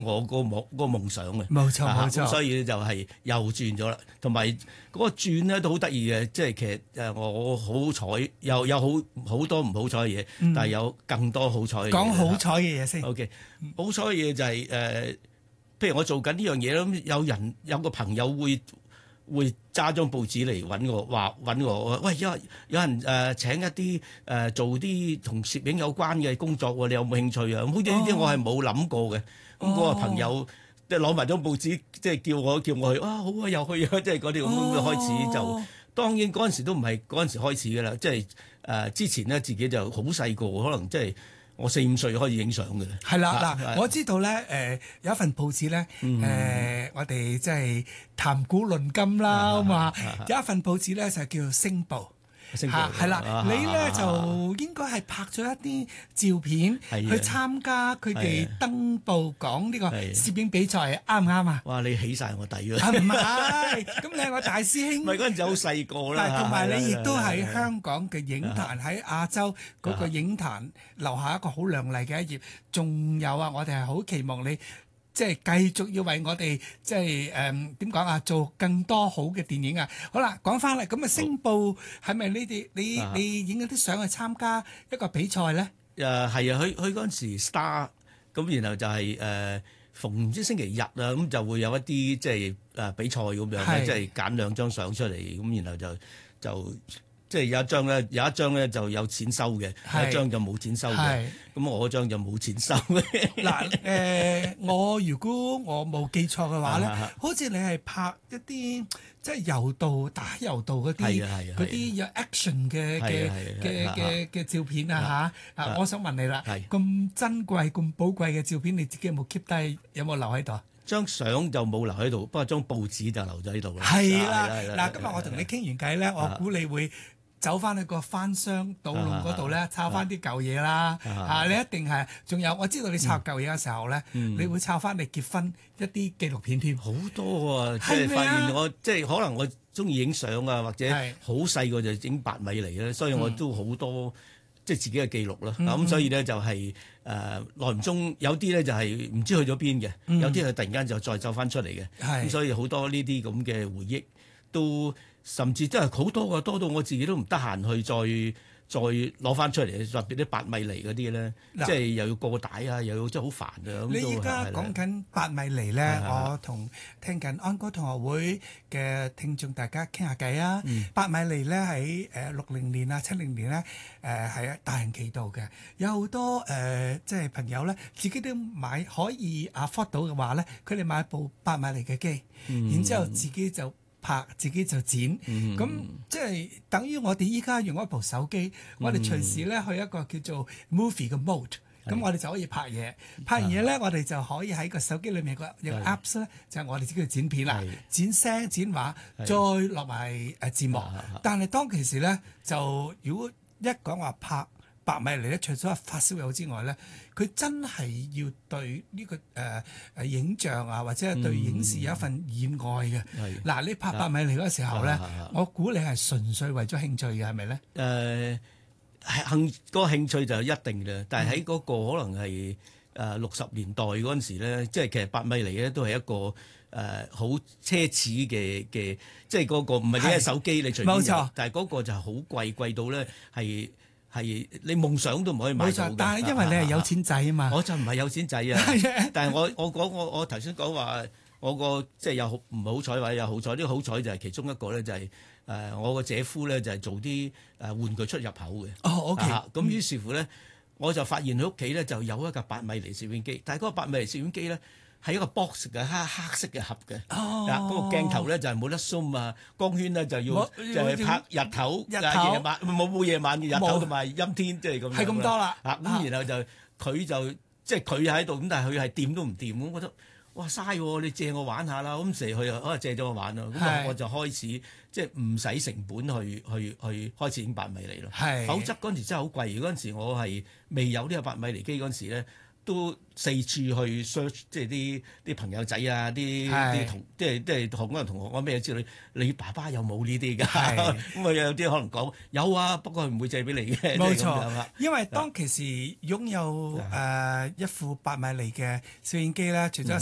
我個夢想嘅。 冇錯冇錯。 咁所以就係又轉咗啦。同埋嗰個轉咧都好得意嘅，即係其實我好彩，有好多唔好彩嘅嘢，但係有更多好彩嘅嘢。 講好彩嘅嘢先。 OK，好彩嘅嘢就係譬如我做緊呢樣嘢咁，有個朋友會揸張報紙嚟揾我，話揾我，喂，有人請一啲做啲同攝影有關嘅工作喎，你有冇興趣啊？咁好似呢啲我係冇諗過嘅。咁嗰個朋友即係攞埋張報紙，即係叫我去，好啊，又去啊，即係嗰啲咁開始就。當然嗰陣時都唔係嗰陣時開始㗎啦，即係之前咧自己就好細個，可能即係我4-5歲開始影相嘅啦。 係啦，嗱，我知道咧，有一份報紙咧，我哋即係談古論今啦，咁啊，有一份報紙咧就叫《星報》。係啦，你咧就應該係拍咗一啲照片去參加佢哋登報講呢個攝影比賽，啱唔啱啊？ 哇！你起晒我底㗎。 唔係，咁你係我大師兄。 唔係嗰陣時好細個啦。 同埋你亦都喺香港嘅影壇，喺亞洲嗰個影壇留下一個好亮麗嘅一頁。仲有啊，我哋係好期望你。即係繼續要為我哋即係點講啊，做更多好嘅電影啊！好啦，講翻嚟咁啊，星報係咪你影咗啲相去參加一個比賽咧？ 係啊，佢嗰陣時 Star 咁，然後就係逢唔知星期日啊，咁就會有一啲即係比賽咁樣，即係揀2張相出嚟，咁然後就即係有一張咧就有錢收嘅，有一張就冇錢收嘅。咁我嗰張就冇錢收嘅。 嗱，如果我冇記錯嘅話咧，好似你係拍一啲即係打柔道嗰啲有 action 嘅照片啊嚇！我想問你啦，咁珍貴咁寶貴嘅照片，你自己有冇 keep 低？有冇留喺度？ 張相就冇留喺度，不過張報紙就留咗喺度啦。 係啦，嗱，今日我同你傾完偈咧，我估你會走翻去個翻箱倒籠嗰度咧，抄翻啲舊嘢啦。你一定係，仲有我知道你抄舊嘢嘅時候咧，你會抄翻你結婚一啲紀錄片添。 好多啊！即係發現我即係可能我中意影相啊，或者好細個就影8米嚟咧，所以我都好多即係自己嘅記錄啦。咁所以咧就係耐唔中有啲咧就係唔知去咗邊嘅，有啲係突然間就再走翻出嚟嘅。咁所以好多呢啲咁嘅回憶都。甚至真係好多個，多到我自己都唔得閒去再攞翻出嚟，特別啲8米厘嗰啲咧，即係又要過帶啊，又要真係好煩啊！ 你而家講緊8米厘咧，我同聽緊安哥同學會嘅聽眾大家傾下偈啊！8米厘咧喺60年啊70年咧係大行其道嘅，有好多即係朋友咧自己都買可以 afford 到嘅話咧，佢哋買部8米厘嘅機，然之後自己就拍自己就剪，咁即係等於我哋依家用一部手機，我哋隨時咧去一個叫做 movie 嘅 mode，咁我哋就可以拍嘢。拍完嘢咧，我哋就可以喺個手機裏面有個 apps 咧，就係我哋自己去剪片啦，剪聲剪畫，再落埋字幕。但係當其時咧，就如果一講話拍8米厘咧，除咗係發燒友之外咧，佢真係要對呢個影像啊，或者係對影視有一份熱愛嘅。嗱，你拍8米厘嗰時候咧，我估你係純粹為咗興趣嘅，係咪咧？ 嗰個興趣就一定嘅，但係喺嗰個可能係60年代嗰陣時咧，即係其實8米厘咧都係一個好奢侈嘅，即係嗰個唔係你嘅手機你隨便有，冇錯，但係嗰個就係好貴到咧係你夢想都唔可以買到嘅。 但係因為你係有錢仔啊嘛， 我就唔係有錢仔啊。但係我頭先講話，我個即係有唔好彩或者有好彩，呢個好彩就係其中一個咧，就係我個姐夫咧就係做啲玩具出入口嘅。 OK。 咁於是乎咧，我就發現佢屋企咧就有一架8米厘攝影機，但係嗰個8米厘攝影機咧係一個 box 嘅黑色嘅盒嘅。嗰個鏡頭咧就係冇得 zoom 啊，光圈咧就係拍日頭、夜晚，冇夜晚嘅日頭同埋陰天，即係咁樣。 係咁多啦。 咁然後就佢就即係佢喺度，咁但係佢係掂都唔掂，咁覺得哇嘥喎！你借我玩下啦，咁成日佢可能借咗我玩咯，咁我就開始即係唔使成本去開始影8米厘咯。否則嗰陣時真係好貴，嗰陣時我係未有呢個8米厘機嗰陣時咧。 都四處去 search，即係啲朋友仔啊，啲同即係同嗰人同學講咩之類，你爸爸有冇呢啲㗎？咁啊有啲可能講有啊，不過佢唔會借俾你嘅。 冇即係咁樣錯啦， 因為當其時擁有一副8米厘嘅攝影機咧，除咗